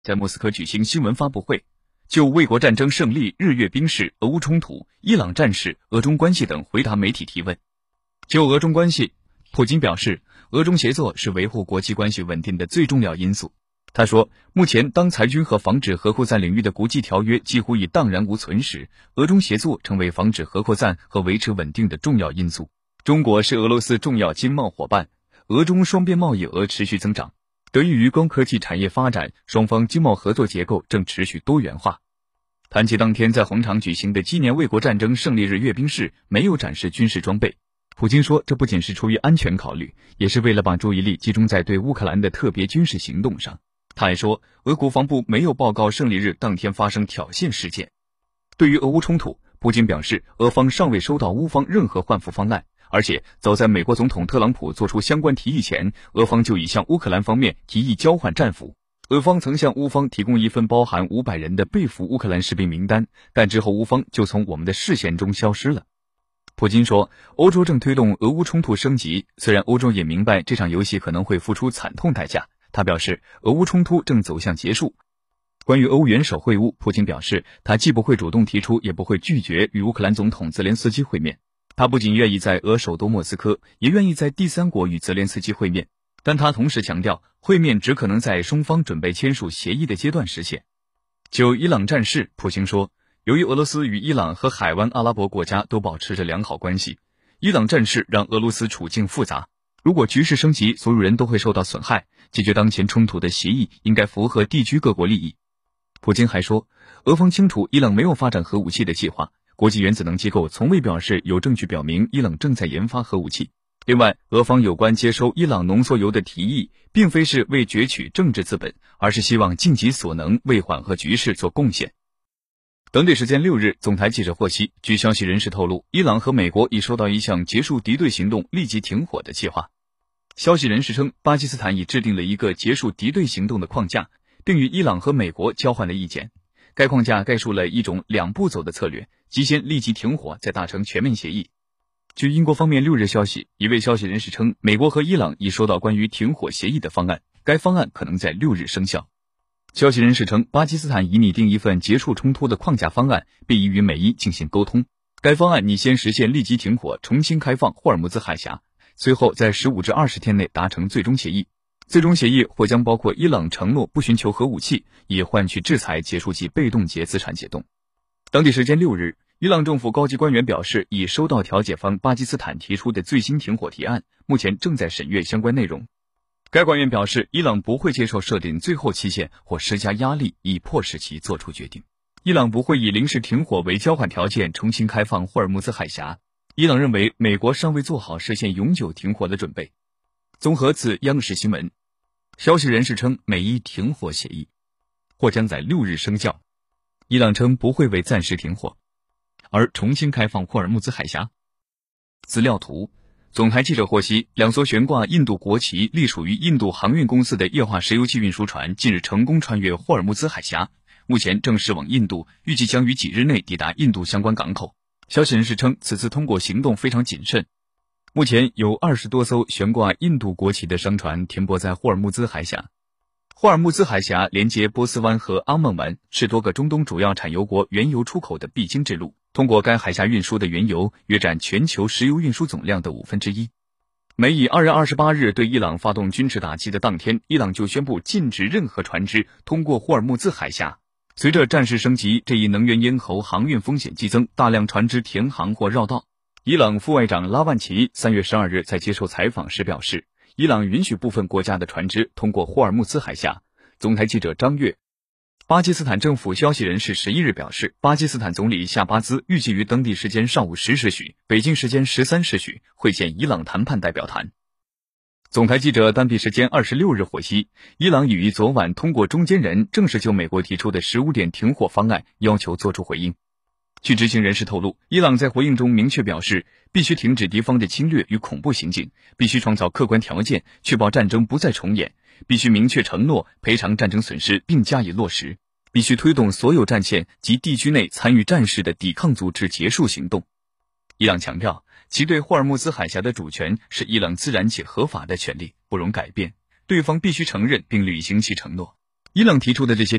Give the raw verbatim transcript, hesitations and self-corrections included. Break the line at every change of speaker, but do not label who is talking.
在莫斯科举行新闻发布会，就卫国战争胜利、日越兵事、俄乌冲突、伊朗战事、俄中关系等回答媒体提问。就俄中关系，普京表示，俄中协作是维护国际关系稳定的最重要因素。他说，目前当裁军和防止核扩散领域的国际条约几乎已荡然无存时，俄中协作成为防止核扩散和维持稳定的重要因素。中国是俄罗斯重要经贸伙伴，俄中双边贸易额持续增长，得益于高科技产业发展，双方经贸合作结构正持续多元化。谈及当天在红场举行的纪念卫国战争胜利日阅兵式没有展示军事装备，普京说，这不仅是出于安全考虑，也是为了把注意力集中在对乌克兰的特别军事行动上。他还说，俄国防部没有报告胜利日当天发生挑衅事件。对于俄乌冲突，普京表示，俄方尚未收到乌方任何换俘方案，而且早在美国总统特朗普做出相关提议前，俄方就已向乌克兰方面提议交换战俘。俄方曾向乌方提供一份包含五百人的被俘乌克兰士兵名单，但之后乌方就从我们的视线中消失了。普京说，欧洲正推动俄乌冲突升级，虽然欧洲也明白这场游戏可能会付出惨痛代价。他表示，俄乌冲突正走向结束。关于欧元首会晤，普京表示，他既不会主动提出，也不会拒绝与乌克兰总统泽连斯基会面。他不仅愿意在俄首都莫斯科，也愿意在第三国与泽连斯基会面，但他同时强调，会面只可能在双方准备签署协议的阶段实现。就伊朗战事，普京说，由于俄罗斯与伊朗和海湾阿拉伯国家都保持着良好关系，伊朗战事让俄罗斯处境复杂。如果局势升级，所有人都会受到损害，解决当前冲突的协议应该符合地区各国利益。普京还说，俄方清楚伊朗没有发展核武器的计划，国际原子能机构从未表示有证据表明伊朗正在研发核武器。另外，俄方有关接收伊朗浓缩铀的提议，并非是为攫取政治资本，而是希望尽己所能为缓和局势做贡献。当地时间六日，总台记者获悉，据消息人士透露，伊朗和美国已收到一项结束敌对行动、立即停火的计划。消息人士称，巴基斯坦已制定了一个结束敌对行动的框架，并与伊朗和美国交换了意见。该框架概述了一种两步走的策略，即先立即停火，再达成全面协议。据英国方面六日消息，一位消息人士称，美国和伊朗已收到关于停火协议的方案，该方案可能在六日生效。消息人士称，巴基斯坦已拟定一份结束冲突的框架方案，并已与美伊进行沟通。该方案拟先实现立即停火，重新开放霍尔木兹海峡，随后在十五至二十天内达成最终协议。最终协议或将包括伊朗承诺不寻求核武器，以换取制裁，结束其被冻结资产解冻。当地时间六日，伊朗政府高级官员表示，已收到调解方巴基斯坦提出的最新停火提案，目前正在审阅相关内容。该官员表示，伊朗不会接受设定最后期限或施加压力以迫使其做出决定。伊朗不会以临时停火为交换条件重新开放霍尔木兹海峡。伊朗认为美国尚未做好实现永久停火的准备。综合自央视新闻，消息人士称，美伊停火协议或将在六日生效。伊朗称不会为暂时停火而重新开放霍尔木兹海峡。资料图，总台记者获悉，两艘悬挂印度国旗、隶属于印度航运公司的液化石油气运输船近日成功穿越霍尔木兹海峡，目前正驶往印度，预计将于几日内抵达印度相关港口。消息人士称，此次通过行动非常谨慎。目前有二十多艘悬挂印度国旗的商船停泊在霍尔木兹海峡。霍尔木兹海峡连接波斯湾和阿曼湾，是多个中东主要产油国原油出口的必经之路。通过该海峡运输的原油约占全球石油运输总量的五分之一。美以二月二十八日对伊朗发动军事打击的当天，伊朗就宣布禁止任何船只通过霍尔木兹海峡。随着战事升级，这一能源咽喉航运风险激增，大量船只停航或绕道。伊朗副外长拉万齐三月十二日在接受采访时表示，伊朗允许部分国家的船只通过霍尔木兹海峡。总台记者张悦。巴基斯坦政府消息人士十一日表示，巴基斯坦总理夏巴兹预计于当地时间上午十时许，北京时间十三时许会见伊朗谈判代表团。总台记者当地时间二十六日获悉，伊朗已于昨晚通过中间人正式就美国提出的十五点停火方案要求作出回应。据知情人士透露，伊朗在回应中明确表示，必须停止敌方的侵略与恐怖行径，必须创造客观条件，确保战争不再重演，必须明确承诺赔偿战争损失并加以落实，必须推动所有战线及地区内参与战事的抵抗组织结束行动。伊朗强调，其对霍尔木兹海峡的主权是伊朗自然且合法的权利，不容改变，对方必须承认并履行其承诺。 伊朗提出的这些